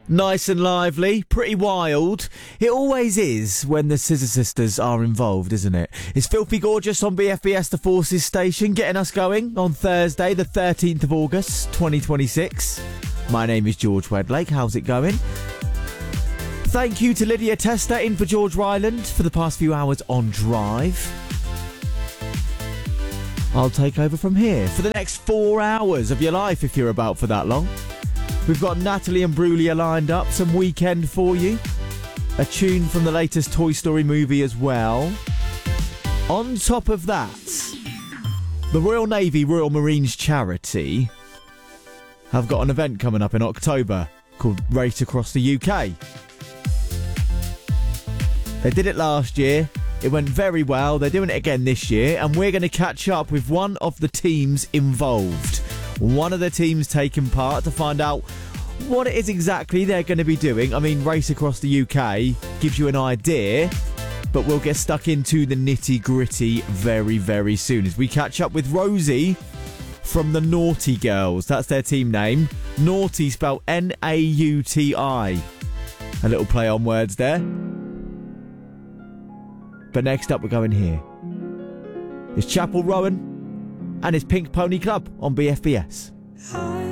Nice and lively, pretty wild. It always is when the Scissor Sisters are involved, isn't it? It's Filthy Gorgeous on BFBS The Forces station, getting us going on Thursday, the 13th of August, 2026. My name is George Wedlake. How's it going? Thank you to Lydia Tester in for George Ryland for the past few hours on Drive. I'll take over from here for the next 4 hours of your life if you're about for that long. We've got Natalie and Brulia lined up, some Weekend for you. A tune from the latest Toy Story movie as well. On top of that, the Royal Navy Royal Marines charity have got an event coming up in October called Race Across the UK. They did it last year. It went very well. They're doing it again this year, and we're going to catch up with one of the teams involved. One of the teams taking part to find out what it is exactly they're going to be doing. I mean, Race Across the UK gives you an idea, but we'll get stuck into the nitty-gritty very, very soon as we catch up with Rosie from the Naughty Girls. That's their team name. Naughty spelled Nauti. A little play on words there. But next up, we're going here. It's Chapel Rowan and it's Pink Pony Club on BFBS.